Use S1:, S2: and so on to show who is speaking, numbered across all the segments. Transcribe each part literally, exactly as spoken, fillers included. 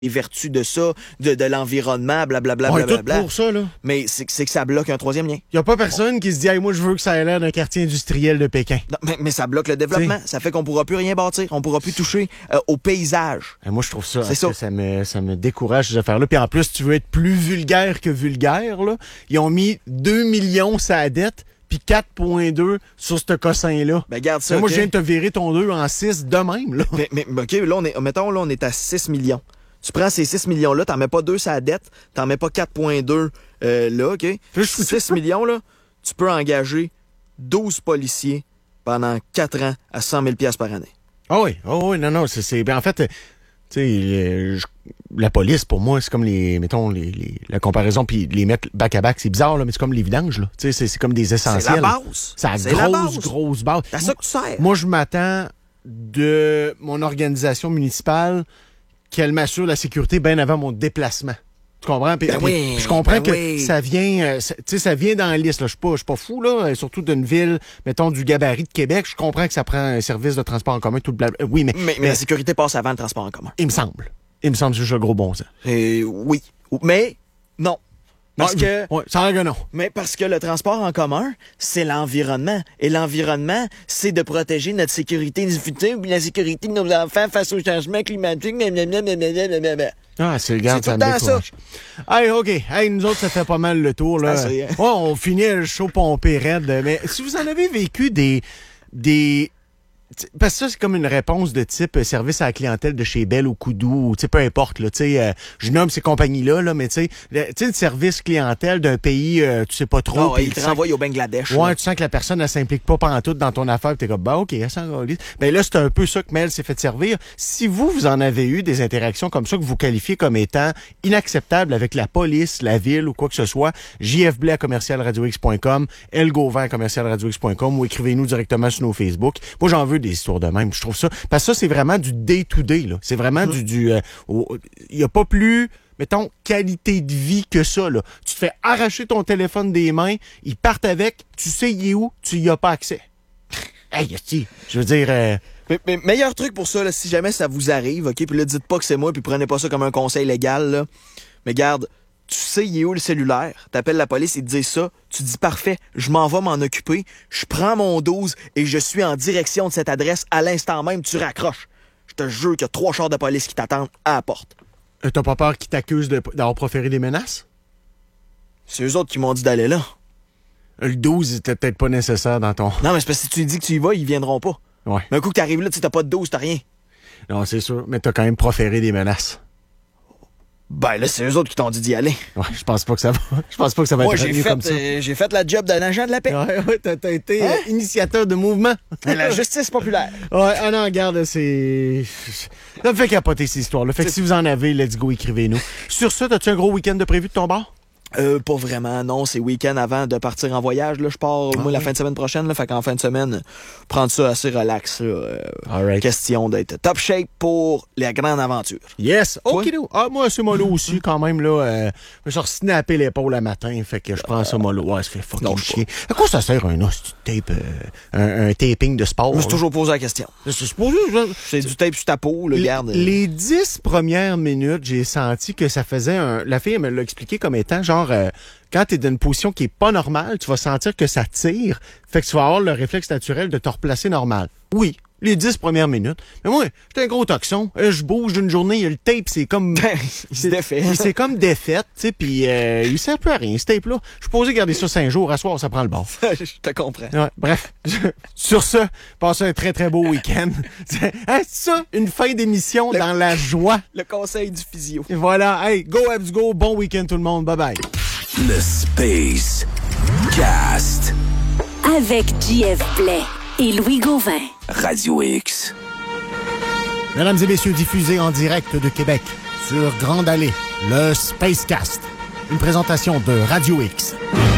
S1: les vertus de ça, de, de l'environnement, blablabla.
S2: On est
S1: Bla, bla,
S2: tout pour ça, là.
S1: Mais c'est, c'est que ça bloque un troisième lien.
S2: Il n'y a pas personne qui se dit hey, « moi, je veux que ça ait l'air d'un quartier industriel de Pékin ».
S1: Non, mais, mais ça bloque le développement. T'sais. Ça fait qu'on pourra plus rien bâtir. On pourra plus toucher euh, au paysage.
S2: Et moi, je trouve ça,
S1: c'est ça.
S2: ça me, ça me décourage, ces affaires-là. Puis en plus, tu veux être plus vulgaire que vulgaire, là. Ils ont mis deux millions sur la dette, puis quatre virgule deux sur ce cossin-là.
S1: Ben, garde ça.
S2: Mais moi,
S1: okay.
S2: je viens de te virer ton deux en six de même, là.
S1: Mais, mais, OK, là, on est, mettons, là, on est à six millions. Tu prends ces six millions-là, t'en mets pas deux sur la dette, t'en mets pas quatre virgule deux euh, là, OK? six millions, là, tu peux engager douze policiers pendant quatre ans à cent mille dollars par année.
S2: Ah oh oui, oh oui, non, non, c'est... c'est ben, en fait, tu sais, euh, la police, pour moi, c'est comme les, mettons, les, les, la comparaison, puis les mettre back-à-back, c'est bizarre, là, mais c'est comme les vidanges, là. Tu sais, c'est, c'est comme des essentiels.
S1: C'est la base.
S2: C'est la
S1: c'est
S2: grosse,
S1: la base.
S2: grosse base.
S1: C'est à ça que tu sers.
S2: Moi, je m'attends de mon organisation municipale qu'elle m'assure la sécurité bien avant mon déplacement. Tu comprends? Puis,
S1: ben
S2: puis,
S1: oui,
S2: je comprends
S1: ben
S2: que
S1: oui.
S2: ça vient, euh, tu sais, ça vient dans la liste. Là. Je suis pas, je suis pas fou là. Surtout d'une ville, mettons du gabarit de Québec. Je comprends que ça prend un service de transport en commun, tout le blabla. Oui, mais,
S1: mais, mais mais la sécurité passe avant le transport en commun.
S2: Il me semble. Il me semble que c'est juste le gros bon sens.
S1: Et oui, mais non. Parce
S2: ouais,
S1: que,
S2: ouais, sans que non.
S1: Mais parce que le transport en commun, c'est l'environnement. Et l'environnement, c'est de protéger notre sécurité du futur et la sécurité de nos enfants face au changement climatique. Blablabla.
S2: Ah, c'est le gars,
S1: c'est
S2: ça
S1: tout
S2: me
S1: le temps ça.
S2: Hey, OK. Hey, nous autres, ça fait pas mal le tour, là.
S1: Ah, c'est...
S2: ouais, on finit le show pompé raide. Mais si vous en avez vécu des... des parce que ça, c'est comme une réponse de type euh, service à la clientèle de chez Bell ou Koudou, ou peu importe, là, tu sais, euh, je nomme ces compagnies-là, là, mais tu sais, le, le service clientèle d'un pays, euh, tu sais pas trop.
S1: Non, il te renvoie au Bangladesh.
S2: Ouais,
S1: là.
S2: tu sens que la personne, elle s'implique pas pantoute dans ton affaire, pis t'es comme, bah, OK, elle s'en va. Ben là, c'est un peu ça que Mel s'est fait servir. Si vous, vous en avez eu des interactions comme ça que vous qualifiez comme étant inacceptables avec la police, la ville ou quoi que ce soit, j f blais à commercial radio x point com, lgauvin à commercial radio x point com ou écrivez-nous directement sur nos Facebook. Moi, j'en veux des histoires de même. Je trouve ça... Parce que ça, c'est vraiment du day-to-day, là. C'est vraiment mmh. du... du il euh, n'y a pas plus... mettons, qualité de vie que ça, là. Tu te fais arracher ton téléphone des mains, ils partent avec, tu sais il est où, tu y as pas accès. Hey, si, je veux dire... Euh...
S1: Mais, mais meilleur truc pour ça, là, si jamais ça vous arrive, OK, puis là, dites pas que c'est moi, puis prenez pas ça comme un conseil légal, là. Mais garde, tu sais il est où le cellulaire, t'appelles la police, ils te disent ça, tu dis parfait, je m'en vais m'en occuper, je prends mon douze et je suis en direction de cette adresse à l'instant même, tu raccroches. Je te jure qu'il y a trois chars de police qui t'attendent à la porte.
S2: Euh, t'as pas peur qu'ils t'accusent de, d'avoir proféré des menaces?
S1: C'est eux autres qui m'ont dit d'aller là.
S2: Le douze était peut-être pas nécessaire dans ton...
S1: Non, mais c'est parce que si tu lui dis que tu y vas, ils viendront pas.
S2: Ouais.
S1: Mais un coup que t'arrives là, tu sais, t'as pas de douze, t'as rien.
S2: Non, c'est sûr, mais t'as quand même proféré des menaces.
S1: Ben là, c'est eux autres qui t'ont dit d'y aller.
S2: Ouais, je pense pas que ça va. Je pense pas que ça va
S1: Moi,
S2: être
S1: j'ai fait,
S2: comme ça.
S1: Euh, j'ai fait la job d'un agent de la paix.
S2: Ouais, ouais, t'as, t'as été
S1: hein?
S2: euh, initiateur de mouvement.
S1: La justice populaire.
S2: Ouais, ah non, regarde, c'est... Ça me fait capoter cette histoire-là. Fait que si vous en avez, let's go, écrivez-nous. Sur ça, t'as-tu un gros week-end de prévu de ton bord?
S1: Euh, pas vraiment, non. C'est week-end avant de partir en voyage. Là, je pars,
S2: ah,
S1: moi,
S2: oui.
S1: la fin de semaine prochaine. Là, fait qu'en fin de semaine, prendre ça assez relax. Là, euh,
S2: right.
S1: Question d'être top shape pour la grande aventure.
S2: Yes!
S1: Toi?
S2: OK, ah, moi, c'est mollo aussi, quand même, là. Euh, je me suis re-snappé l'épaule le matin, fait que je prends ça mollo. Ouais, ça fait fucking
S1: non,
S2: chier. À quoi ça sert un os, tape, euh, un, un taping de sport?
S1: Je me suis toujours posé la question.
S2: Je suis supposé, je...
S1: C'est du tape sur ta peau, le garde.
S2: Les dix premières minutes, j'ai senti que ça faisait un... La fille, elle me l'a expliqué comme étant, genre... Euh, quand tu es dans une position qui est pas normale, tu vas sentir que ça tire. Fait que tu vas avoir le réflexe naturel de te replacer normal. Oui, les dix premières minutes. Mais moi, j'étais un gros toxon. Je bouge d'une journée, il y a le tape, c'est comme...
S1: il se défait.
S2: C'est comme défaite, tu sais, puis euh, il sert plus à rien, ce tape-là. Je suis posé garder ça cinq jours, à soir, ça prend le bord.
S1: Je te comprends.
S2: Ouais, bref, sur ce, passez un très, très beau week-end. C'est hein, ça, une fin d'émission le... dans la joie.
S1: Le conseil du physio.
S2: Et voilà, hey, go Abs go, bon week-end tout le monde, bye-bye.
S3: Le Space Cast
S4: avec J F Blais et Louis Gauvin.
S3: Radio X.
S2: Mesdames et messieurs, diffusé en direct de Québec sur Grande Allée, le Space Cast, une présentation de Radio X.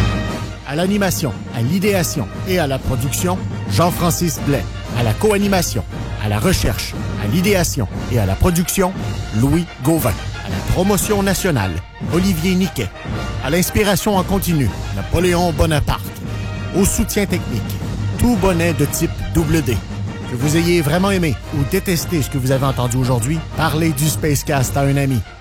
S2: À l'animation, à l'idéation et à la production, Jean-Francis Blais. À la co-animation, à la recherche, à l'idéation et à la production, Louis Gauvin. À la promotion nationale, Olivier Niquet. À l'inspiration en continu, Napoléon Bonaparte. Au soutien technique, tout bonnet de type double D. Que vous ayez vraiment aimé ou détesté ce que vous avez entendu aujourd'hui, parlez du Spacecast à un ami.